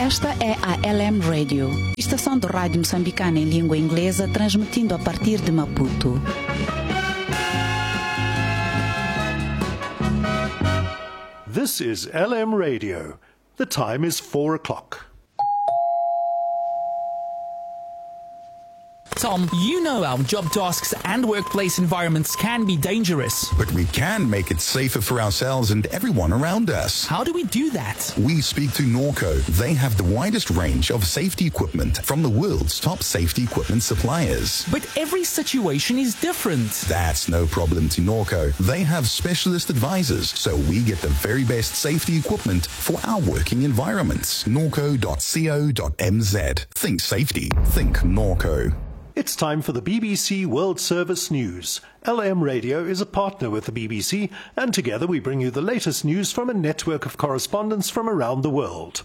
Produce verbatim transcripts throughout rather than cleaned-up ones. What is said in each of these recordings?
Esta é a L M Radio, estação de rádio moçambicana em língua inglesa, transmitindo a partir de Maputo. This is L M Radio. The time is four o'clock. Tom, you know our job tasks and workplace environments can be dangerous. But we can make it safer for ourselves and everyone around us. How do we do that? We speak to Norco. They have the widest range of safety equipment from the world's top safety equipment suppliers. But every situation is different. That's no problem to Norco. They have specialist advisors, so we get the very best safety equipment for our working environments. norco dot co dot m z. Think safety. Think Norco. It's time for the B B C World Service News. L M Radio is a partner with the B B C, and together we bring you the latest news from a network of correspondents from around the world.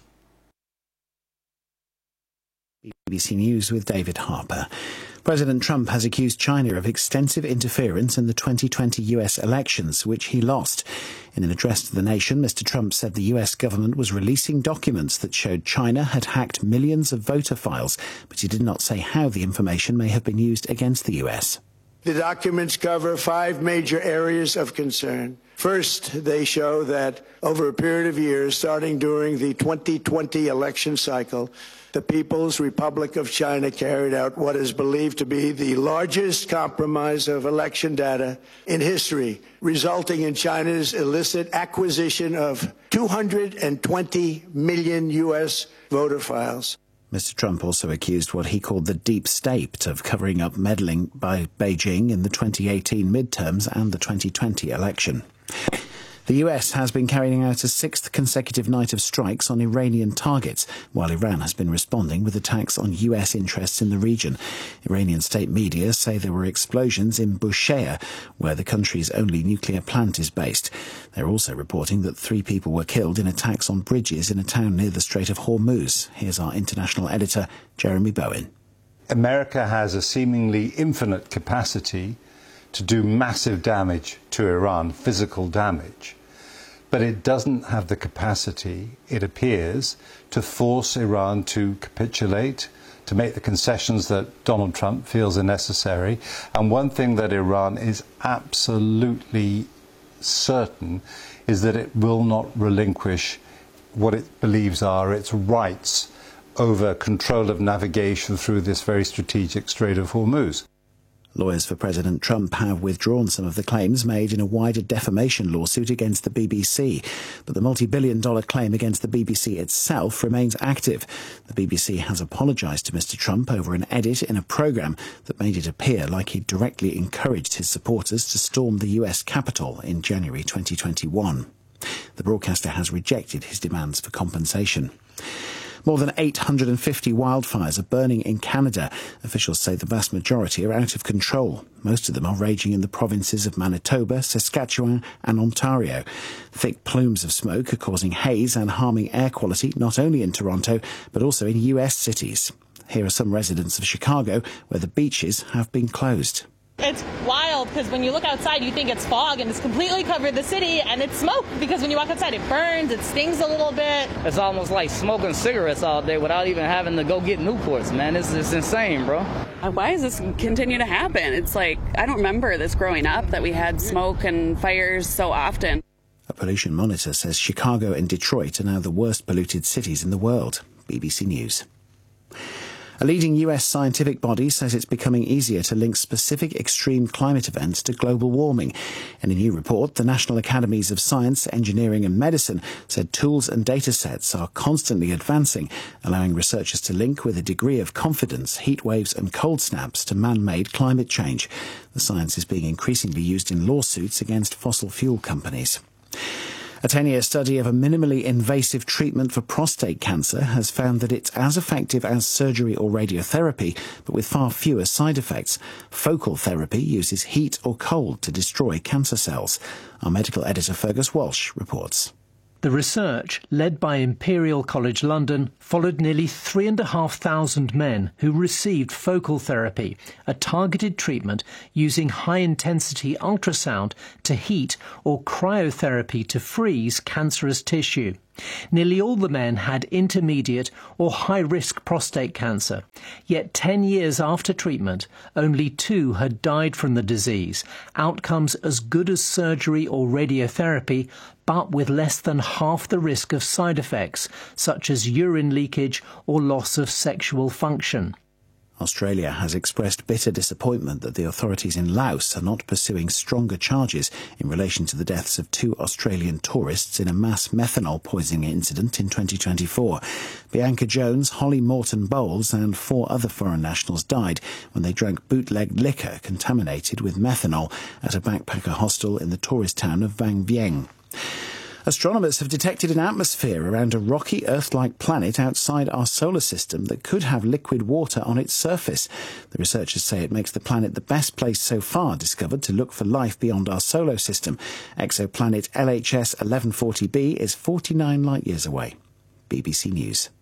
B B C News with David Harper. President Trump has accused China of extensive interference in the twenty twenty U S elections, which he lost. In an address to the nation, Mister Trump said the U S government was releasing documents that showed China had hacked millions of voter files, but he did not say how the information may have been used against the U S. The documents cover five major areas of concern. First, they show that over a period of years, starting during the twenty twenty election cycle, the People's Republic of China carried out what is believed to be the largest compromise of election data in history, resulting in China's illicit acquisition of two hundred twenty million U S voter files. Mister Trump also accused what he called the deep state of covering up meddling by Beijing in the twenty eighteen midterms and the twenty twenty election. The U S has been carrying out a sixth consecutive night of strikes on Iranian targets, while Iran has been responding with attacks on U S interests in the region. Iranian state media say there were explosions in Bushehr, where the country's only nuclear plant is based. They're also reporting that three people were killed in attacks on bridges in a town near the Strait of Hormuz. Here's our international editor, Jeremy Bowen. America has a seemingly infinite capacity to do massive damage to Iran, physical damage. But it doesn't have the capacity, it appears, to force Iran to capitulate, to make the concessions that Donald Trump feels are necessary. And one thing that Iran is absolutely certain is that it will not relinquish what it believes are its rights over control of navigation through this very strategic Strait of Hormuz. Lawyers for President Trump have withdrawn some of the claims made in a wider defamation lawsuit against the B B C. But the multi-billion dollar claim against the B B C itself remains active. The B B C has apologised to Mister Trump over an edit in a programme that made it appear like he directly encouraged his supporters to storm the U S Capitol in January twenty twenty-one. The broadcaster has rejected his demands for compensation. More than eight hundred fifty wildfires are burning in Canada. Officials say the vast majority are out of control. Most of them are raging in the provinces of Manitoba, Saskatchewan and Ontario. Thick plumes of smoke are causing haze and harming air quality not only in Toronto but also in U S cities. Here are some residents of Chicago where the beaches have been closed. It's wild because when you look outside, you think it's fog and it's completely covered the city, and it's smoke because when you walk outside, it burns, it stings a little bit. It's almost like smoking cigarettes all day without even having to go get Newports, man. It's just insane, bro. Why does this continue to happen? It's like, I don't remember this growing up, that we had smoke and fires so often. A pollution monitor says Chicago and Detroit are now the worst polluted cities in the world. B B C News. A leading U S scientific body says it's becoming easier to link specific extreme climate events to global warming. In a new report, the National Academies of Science, Engineering and Medicine said tools and data sets are constantly advancing, allowing researchers to link with a degree of confidence heat waves and cold snaps to man-made climate change. The science is being increasingly used in lawsuits against fossil fuel companies. A ten-year study of a minimally invasive treatment for prostate cancer has found that it's as effective as surgery or radiotherapy, but with far fewer side effects. Focal therapy uses heat or cold to destroy cancer cells. Our medical editor Fergus Walsh reports. The research, led by Imperial College London, followed nearly three and a half thousand men who received focal therapy, a targeted treatment using high-intensity ultrasound to heat or cryotherapy to freeze cancerous tissue. Nearly all the men had intermediate or high-risk prostate cancer. Yet ten years after treatment, only two had died from the disease, outcomes as good as surgery or radiotherapy, but with less than half the risk of side effects, such as urine leakage or loss of sexual function. Australia has expressed bitter disappointment that the authorities in Laos are not pursuing stronger charges in relation to the deaths of two Australian tourists in a mass methanol poisoning incident in twenty twenty-four. Bianca Jones, Holly Morton-Bowles and four other foreign nationals died when they drank bootlegged liquor contaminated with methanol at a backpacker hostel in the tourist town of Vang Vieng. Astronomers have detected an atmosphere around a rocky Earth-like planet outside our solar system that could have liquid water on its surface. The researchers say it makes the planet the best place so far discovered to look for life beyond our solar system. Exoplanet L H S eleven forty b is forty-nine light-years away. B B C News.